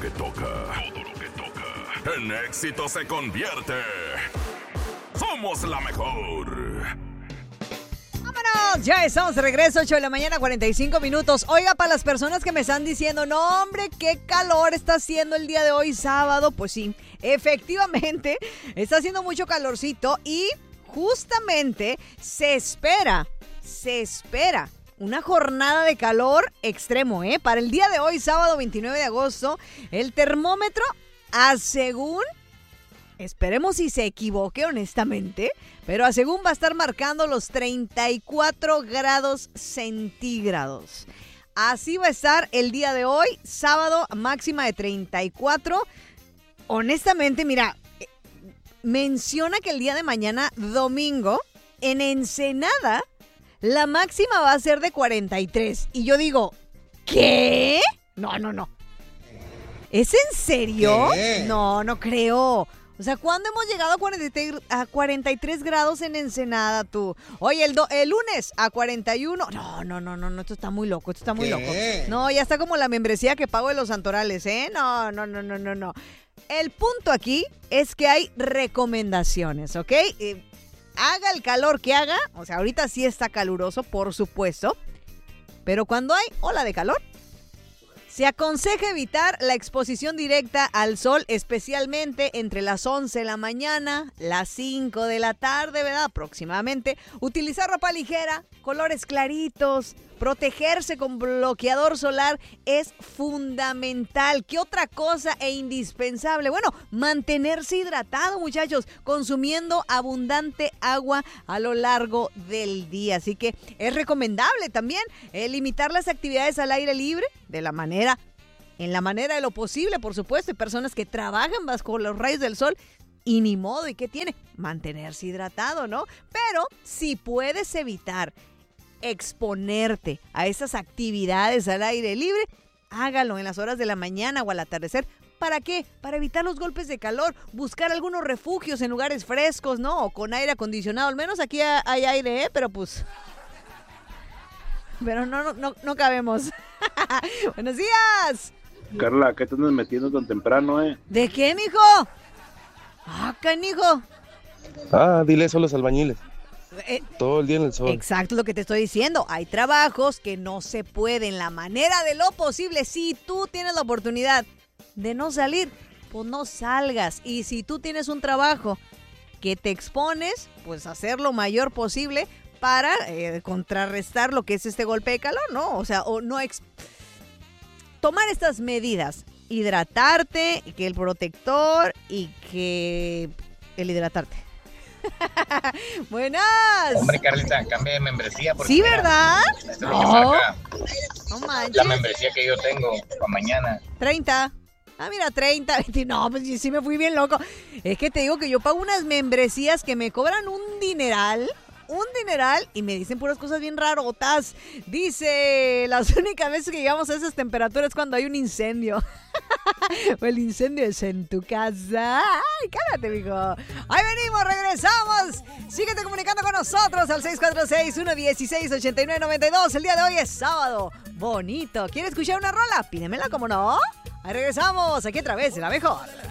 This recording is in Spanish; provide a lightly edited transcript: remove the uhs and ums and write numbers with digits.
que toca, en éxito se convierte. ¡Somos la mejor! ¡Vámonos! Ya estamos de regreso, 8 de la mañana, 45 minutos. Oiga, para las personas que me están diciendo, no, hombre, qué calor está haciendo el día de hoy, sábado. Pues sí, efectivamente, está haciendo mucho calorcito y justamente se espera una jornada de calor extremo, ¿eh? Para el día de hoy, sábado 29 de agosto, el termómetro, según, esperemos si se equivoque honestamente, pero según va a estar marcando los 34 grados centígrados. Así va a estar el día de hoy, sábado, máxima de 34. Honestamente, mira, menciona que el día de mañana, domingo, en Ensenada, la máxima va a ser de 43. Y yo digo, ¿qué? No. ¿Es en serio? ¿Qué? No creo. O sea, ¿cuándo hemos llegado a 43 grados en Ensenada, tú? Oye, el lunes a 41. No, esto está muy loco, ¿Qué? No, ya está como la membresía que pago de los Santorales, ¿eh? No. El punto aquí es que hay recomendaciones, ¿ok? Haga el calor que haga, o sea, ahorita sí está caluroso, por supuesto, pero cuando hay ola de calor, se aconseja evitar la exposición directa al sol, especialmente entre las 11 de la mañana, las 5 de la tarde, ¿verdad? Aproximadamente. Utilizar ropa ligera, colores claritos, protegerse con bloqueador solar es fundamental. ¿Qué otra cosa e indispensable? Bueno, mantenerse hidratado, muchachos, consumiendo abundante agua a lo largo del día. Así que es recomendable también limitar las actividades al aire libre en la manera de lo posible, por supuesto. Hay personas que trabajan bajo los rayos del sol y ni modo, ¿y qué tiene? Mantenerse hidratado, ¿no? Pero si puedes evitar exponerte a esas actividades al aire libre, hágalo en las horas de la mañana o al atardecer. ¿Para qué? Para evitar los golpes de calor, buscar algunos refugios en lugares frescos, ¿no? O con aire acondicionado. Al menos aquí hay aire, pero pues... Pero no cabemos. ¡Buenos días! Carla, ¿qué te andas metiendo tan temprano, ¿De qué, mijo? Canijo. Dile eso a los albañiles. Todo el día en el sol. Exacto, lo que te estoy diciendo. Hay trabajos que no se pueden. La manera de lo posible, si tú tienes la oportunidad de no salir, pues no salgas. Y si tú tienes un trabajo que te expones, pues hacer lo mayor posible para contrarrestar lo que es este golpe de calor, ¿no? O sea, tomar estas medidas. Hidratarte, que el protector y que el hidratarte. Buenas. Hombre, Carlita, cambia de membresía. Sí, mira, ¿verdad? esto es lo que marca No manches. la membresía que yo tengo para mañana. 30. Mira, 30. No, pues sí me fui bien loco. Es que te digo que yo pago unas membresías que me cobran un dineral y me dicen puras cosas bien rarotas. Dice, las únicas veces que llegamos a esas temperaturas es cuando hay un incendio. O el incendio es en tu casa. Ay, cállate, mijo. Ahí venimos, regresamos. Síguete comunicando con nosotros al 646-116-8992. El día de hoy es sábado bonito. ¿Quieres escuchar una rola? Pídemela, ¿cómo no? Ahí regresamos, aquí a través de La Mejor.